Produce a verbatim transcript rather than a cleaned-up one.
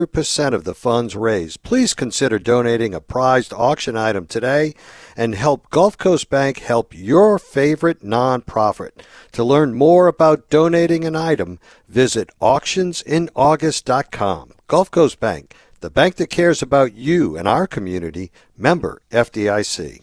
percent of the funds raised. Please consider donating a prized auction item today and help Gulf Coast Bank help your favorite nonprofit. To learn more about donating an item, visit auctions in august dot com. Gulf Coast Bank, the bank that cares about you and our community. Member F D I C.